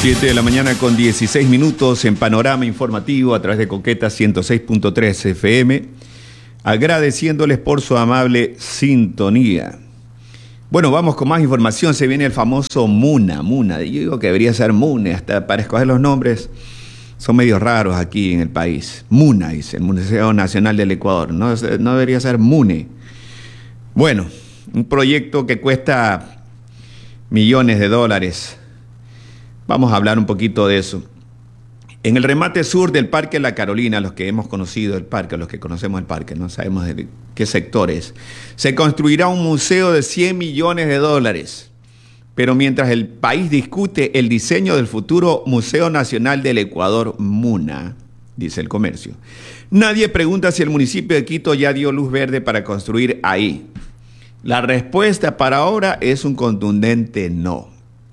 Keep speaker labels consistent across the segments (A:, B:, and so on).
A: 7 de la mañana con 16 minutos en Panorama Informativo a través de Coqueta 106.3 FM, agradeciéndoles por su amable sintonía. Bueno, vamos con más información. Se viene el famoso MUNA. Yo digo que debería ser MUNE, hasta para escoger los nombres son medio raros aquí en el país. MUNA, dice el Museo Nacional del Ecuador. No debería ser MUNE. Bueno, un proyecto que cuesta millones de dólares. Vamos a hablar un poquito de eso. En el remate sur del Parque La Carolina, los que hemos conocido el parque, los que conocemos el parque, no sabemos de qué sector es, se construirá un museo de 100 millones de dólares. Pero mientras el país discute el diseño del futuro Museo Nacional del Ecuador, MUNA, dice el comercio, nadie pregunta si el municipio de Quito ya dio luz verde para construir ahí. La respuesta para ahora es un contundente no.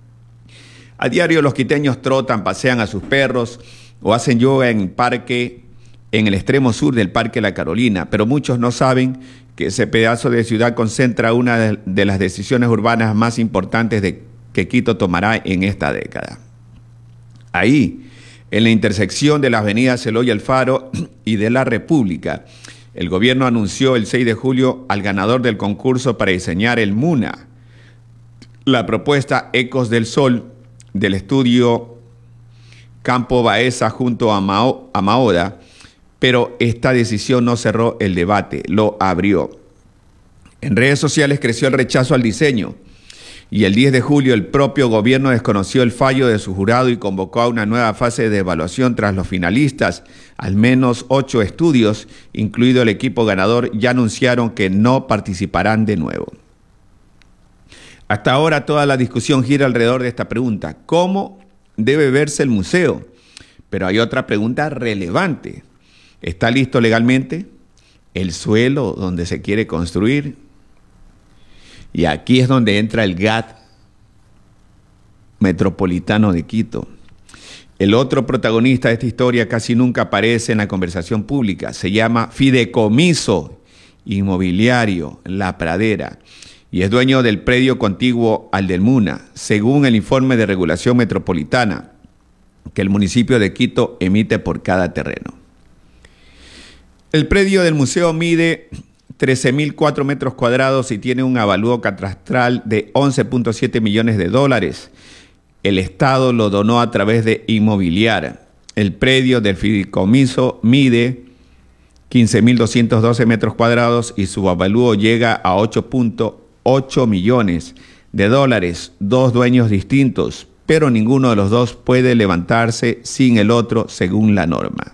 A: A diario los quiteños trotan, pasean a sus perros o hacen yoga en el parque, en el extremo sur del Parque La Carolina, pero muchos no saben que ese pedazo de ciudad concentra una de las decisiones urbanas más importantes que Quito tomará en esta década. Ahí, en la intersección de las avenidas Eloy Alfaro y de la República, el gobierno anunció el 6 de julio al ganador del concurso para diseñar el MUNA. La propuesta Ecos del Sol del estudio Campo Baeza junto a Maoda, pero esta decisión no cerró el debate, lo abrió. En redes sociales creció el rechazo al diseño y el 10 de julio el propio gobierno desconoció el fallo de su jurado y convocó a una nueva fase de evaluación tras los finalistas. Al menos 8 estudios, incluido el equipo ganador, ya anunciaron que no participarán de nuevo. Hasta ahora toda la discusión gira alrededor de esta pregunta: ¿cómo debe verse el museo? Pero hay otra pregunta relevante. ¿Está listo legalmente el suelo donde se quiere construir? Y aquí es donde entra el GAT Metropolitano de Quito. El otro protagonista de esta historia casi nunca aparece en la conversación pública. Se llama Fideicomiso Inmobiliario La Pradera y es dueño del predio contiguo al del MUNA, según el informe de regulación metropolitana que el municipio de Quito emite por cada terreno. El predio del museo mide 13.004 metros cuadrados y tiene un avalúo catastral de 11.7 millones de dólares. El Estado lo donó a través de Inmobiliar. El predio del fideicomiso mide 15.212 metros cuadrados y su avalúo llega a 8.8 millones de dólares. Dos dueños distintos, pero ninguno de los dos puede levantarse sin el otro según la norma.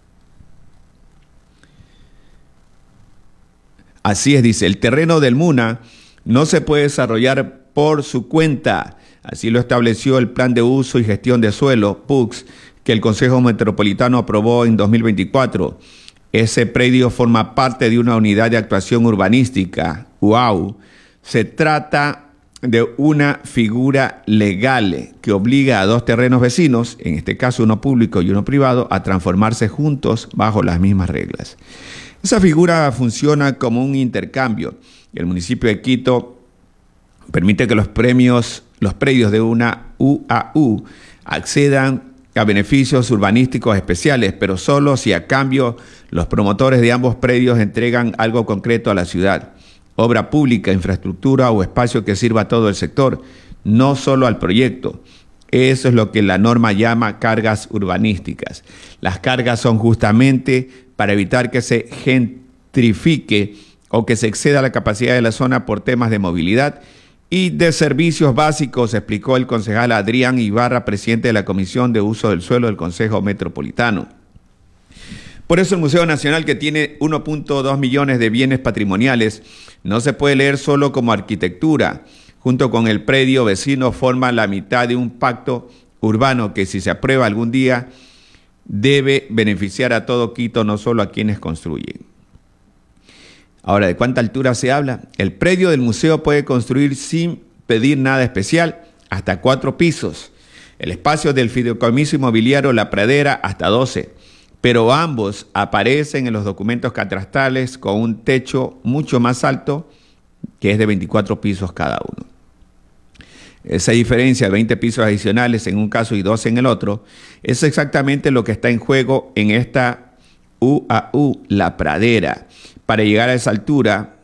A: Así es, dice, el terreno del MUNA no se puede desarrollar por su cuenta. Así lo estableció el Plan de Uso y Gestión de Suelo, PUGS, que el Consejo Metropolitano aprobó en 2024. Ese predio forma parte de una unidad de actuación urbanística, UAU. Se trata de una figura legal que obliga a dos terrenos vecinos, en este caso uno público y uno privado, a transformarse juntos bajo las mismas reglas. Esa figura funciona como un intercambio. El municipio de Quito permite que los predios de una UAU accedan a beneficios urbanísticos especiales, pero solo si a cambio los promotores de ambos predios entregan algo concreto a la ciudad: obra pública, infraestructura o espacio que sirva a todo el sector, no solo al proyecto. Eso es lo que la norma llama cargas urbanísticas. Las cargas son justamente para evitar que se gentrifique o que se exceda la capacidad de la zona por temas de movilidad y de servicios básicos, explicó el concejal Adrián Ibarra, presidente de la Comisión de Uso del Suelo del Consejo Metropolitano. Por eso el Museo Nacional, que tiene 1.2 millones de bienes patrimoniales, no se puede leer solo como arquitectura. Junto con el predio vecino forma la mitad de un pacto urbano que, si se aprueba algún día, debe beneficiar a todo Quito, no solo a quienes construyen. Ahora, ¿de cuánta altura se habla? El predio del museo puede construir sin pedir nada especial hasta 4 pisos. El espacio del fideicomiso inmobiliario La Pradera hasta 12. Pero ambos aparecen en los documentos catastrales con un techo mucho más alto, que es de 24 pisos cada uno. Esa diferencia de 20 pisos adicionales en un caso y 12 en el otro es exactamente lo que está en juego en esta UAU La Pradera. Para llegar a esa altura,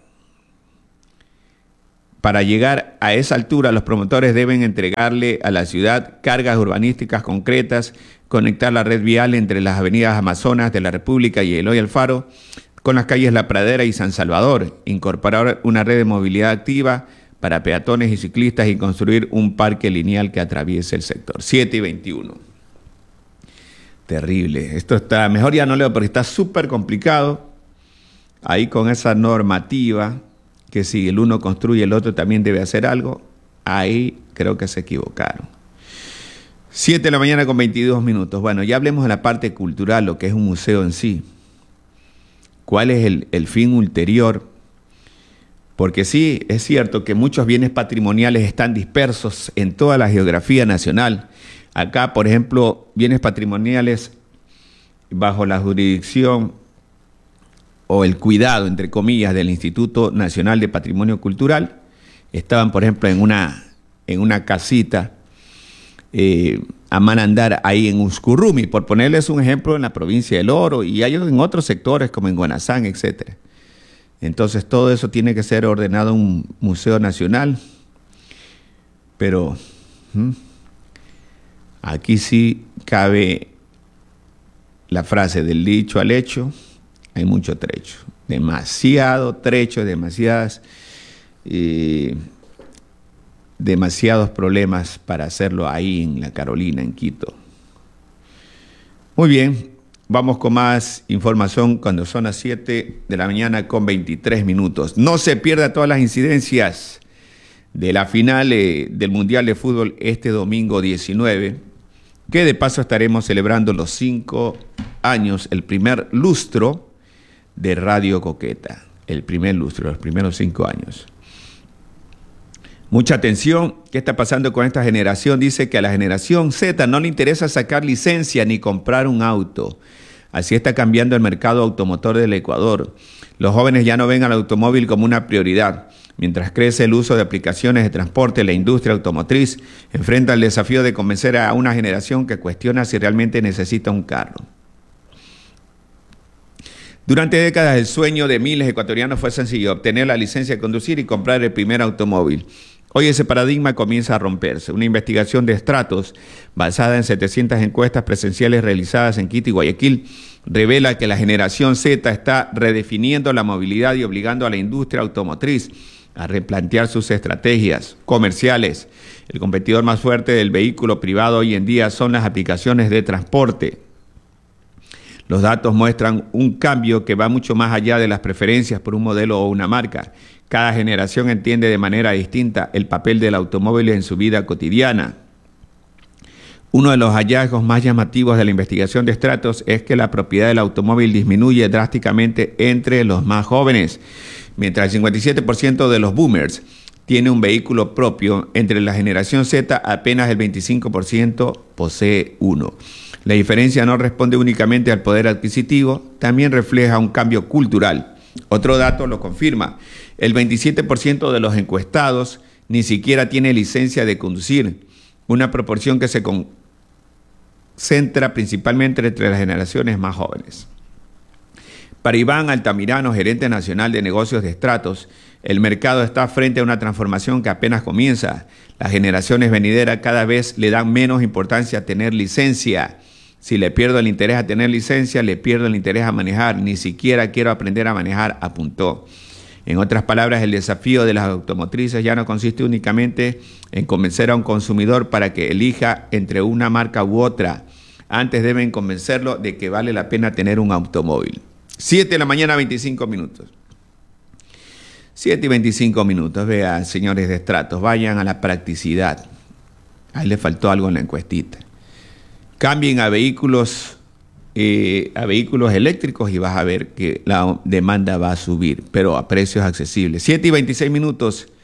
A: los promotores deben entregarle a la ciudad cargas urbanísticas concretas, conectar la red vial entre las avenidas Amazonas de la República y Eloy Alfaro con las calles La Pradera y San Salvador, incorporar una red de movilidad activa para peatones y ciclistas y construir un parque lineal que atraviese el sector. 7:21. Terrible. Esto está, mejor ya no leo porque está súper complicado. Ahí con esa normativa, que si el uno construye, el otro también debe hacer algo. Ahí creo que se equivocaron. 7:22 a.m. Bueno, ya hablemos de la parte cultural, lo que es un museo en sí. ¿Cuál es el fin ulterior? Porque sí, es cierto que muchos bienes patrimoniales están dispersos en toda la geografía nacional. Acá, por ejemplo, bienes patrimoniales bajo la jurisdicción o el cuidado, entre comillas, del Instituto Nacional de Patrimonio Cultural, estaban, por ejemplo, en una casita a Manandar, ahí en Uscurrumi, por ponerles un ejemplo, en la provincia del Oro, y hay en otros sectores como en Guanazán, etcétera. Entonces todo eso tiene que ser ordenado un museo nacional, pero aquí sí cabe la frase del dicho al hecho, hay mucho trecho, demasiado trecho, demasiados problemas para hacerlo ahí en la Carolina, en Quito. Muy bien, vamos con más información cuando son las 7:23 a.m. No se pierda todas las incidencias de la final del Mundial de Fútbol este domingo 19, que de paso estaremos celebrando los 5 años, el primer lustro de Radio Coqueta, el primer lustro, los primeros 5 años. Mucha atención, ¿qué está pasando con esta generación? Dice que a la generación Z no le interesa sacar licencia ni comprar un auto. Así está cambiando el mercado automotor del Ecuador. Los jóvenes ya no ven al automóvil como una prioridad. Mientras crece el uso de aplicaciones de transporte, la industria automotriz enfrenta el desafío de convencer a una generación que cuestiona si realmente necesita un carro. Durante décadas el sueño de miles de ecuatorianos fue sencillo: obtener la licencia de conducir y comprar el primer automóvil. Hoy ese paradigma comienza a romperse. Una investigación de Stratos, basada en 700 encuestas presenciales realizadas en Quito y Guayaquil, revela que la generación Z está redefiniendo la movilidad y obligando a la industria automotriz a replantear sus estrategias comerciales. El competidor más fuerte del vehículo privado hoy en día son las aplicaciones de transporte. Los datos muestran un cambio que va mucho más allá de las preferencias por un modelo o una marca. Cada generación entiende de manera distinta el papel del automóvil en su vida cotidiana. Uno de los hallazgos más llamativos de la investigación de Stratos es que la propiedad del automóvil disminuye drásticamente entre los más jóvenes. Mientras el 57% de los boomers tiene un vehículo propio, entre la generación Z apenas el 25% posee uno. La diferencia no responde únicamente al poder adquisitivo, también refleja un cambio cultural. Otro dato lo confirma: el 27% de los encuestados ni siquiera tiene licencia de conducir, una proporción que se concentra principalmente entre las generaciones más jóvenes. Para Iván Altamirano, gerente nacional de negocios de Stratos, el mercado está frente a una transformación que apenas comienza. Las generaciones venideras cada vez le dan menos importancia a tener licencia. Si le pierdo el interés a tener licencia, le pierdo el interés a manejar. Ni siquiera quiero aprender a manejar, apuntó. En otras palabras, el desafío de las automotrices ya no consiste únicamente en convencer a un consumidor para que elija entre una marca u otra. Antes deben convencerlo de que vale la pena tener un automóvil. 7:25 a.m. 7:25 a.m. Vean, señores de Stratos, vayan a la practicidad. Ahí le faltó algo en la encuestita. Cambien a vehículos eléctricos y vas a ver que la demanda va a subir, pero a precios accesibles. 7:26 a.m.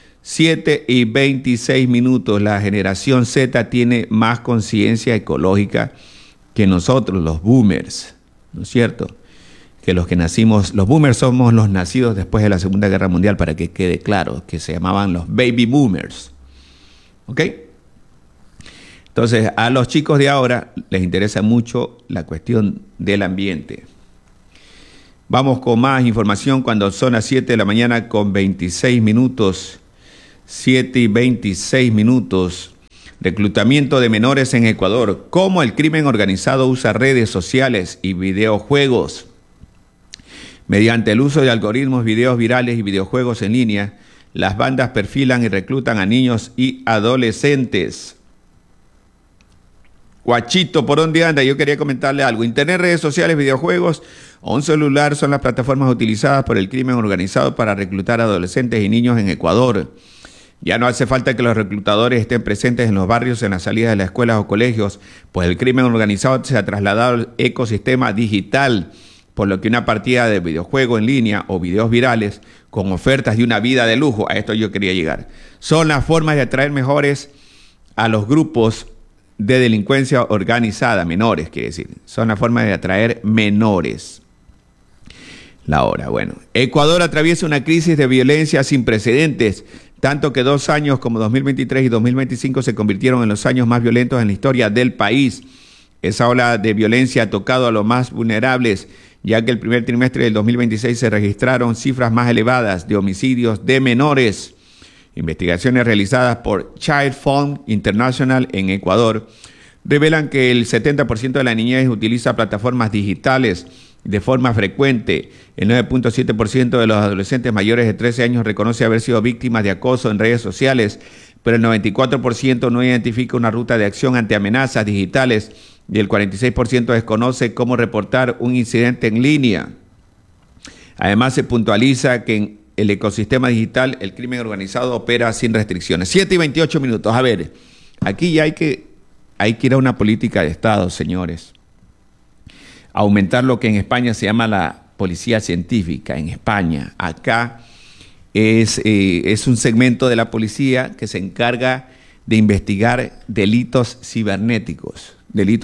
A: 7:26 a.m. La generación Z tiene más conciencia ecológica que nosotros, los boomers, ¿no es cierto? Que los que nacimos, los boomers somos los nacidos después de la Segunda Guerra Mundial, para que quede claro, que se llamaban los baby boomers. ¿Ok? Entonces, a los chicos de ahora les interesa mucho la cuestión del ambiente. Vamos con más información cuando son las 7 de la mañana con 26 minutos. 7 y 26 minutos. Reclutamiento de menores en Ecuador. ¿Cómo el crimen organizado usa redes sociales y videojuegos? Mediante el uso de algoritmos, videos virales y videojuegos en línea, las bandas perfilan y reclutan a niños y adolescentes. Guachito, ¿por dónde anda? Yo quería comentarle algo. Internet, redes sociales, videojuegos o un celular son las plataformas utilizadas por el crimen organizado para reclutar a adolescentes y niños en Ecuador. Ya no hace falta que los reclutadores estén presentes en los barrios, en las salidas de las escuelas o colegios, pues el crimen organizado se ha trasladado al ecosistema digital, por lo que una partida de videojuego en línea o videos virales con ofertas de una vida de lujo, a esto yo quería llegar, son las formas de atraer mejores a los grupos de delincuencia organizada, menores, quiere decir, son las formas de atraer menores. La hora, bueno. Ecuador atraviesa una crisis de violencia sin precedentes, tanto que 2 años como 2023 y 2025 se convirtieron en los años más violentos en la historia del país. Esa ola de violencia ha tocado a los más vulnerables, ya que el primer trimestre del 2026 se registraron cifras más elevadas de homicidios de menores. Investigaciones realizadas por Child Fund International en Ecuador revelan que el 70% de la niñez utiliza plataformas digitales de forma frecuente. El 9.7% de los adolescentes mayores de 13 años reconoce haber sido víctimas de acoso en redes sociales, pero el 94% no identifica una ruta de acción ante amenazas digitales y el 46% desconoce cómo reportar un incidente en línea. Además, se puntualiza que en el ecosistema digital el crimen organizado opera sin restricciones. 7 y 28 minutos. A ver, aquí ya hay que ir a una política de Estado, señores. Aumentar lo que en España se llama la policía científica. En España, acá es un segmento de la policía que se encarga de investigar delitos cibernéticos.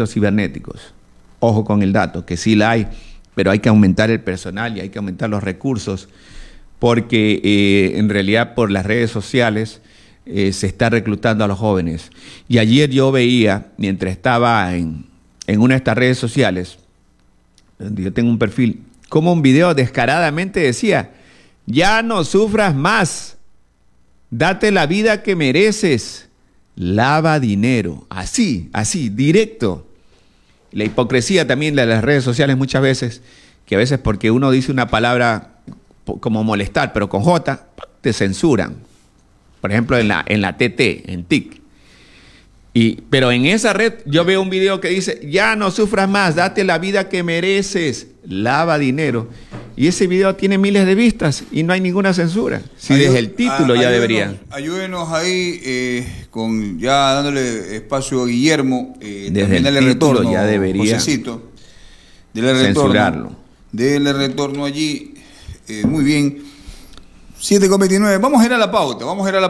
A: Ojo con el dato, que sí la hay, pero hay que aumentar el personal y hay que aumentar los recursos, porque en realidad por las redes sociales se está reclutando a los jóvenes. Y ayer yo veía, mientras estaba en una de estas redes sociales, donde yo tengo un perfil, como un video descaradamente decía: ya no sufras más, date la vida que mereces, lava dinero. Así, directo. La hipocresía también de las redes sociales muchas veces, que a veces porque uno dice una palabra como molestar, pero con J, te censuran. Por ejemplo, en la TT, en TIC. Pero en esa red yo veo un video que dice: ya no sufras más, date la vida que mereces, lava dinero. Y ese video tiene miles de vistas y no hay ninguna censura. Si desde el título ya deberían.
B: Ayúdenos ahí, ya dándole espacio a Guillermo.
A: Desde el título retorno, ya debería censurarlo.
B: Dele retorno allí. Muy bien. 7:29. Vamos a ir a la pauta.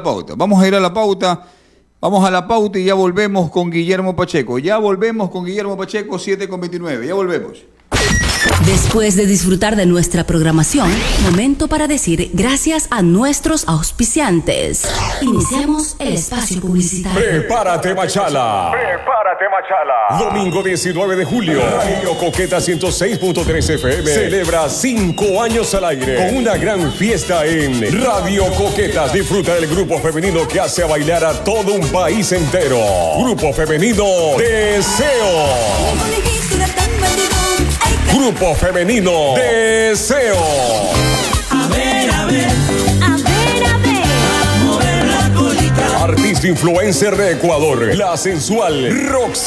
B: Vamos a la pauta y ya volvemos con Guillermo Pacheco. 7:29. Ya volvemos.
C: Después de disfrutar de nuestra programación, momento para decir gracias a nuestros auspiciantes. Iniciamos el espacio publicitario.
D: Prepárate, Machala. Domingo 19 de julio, Radio Coqueta 106.3 FM celebra 5 años al aire con una gran fiesta en Radio Coquetas. Disfruta del grupo femenino que hace bailar a todo un país entero. Grupo femenino Deseo. Grupo femenino Deseo.
E: A ver. A mover la colita.
D: Artista influencer de Ecuador, la sensual Roxy.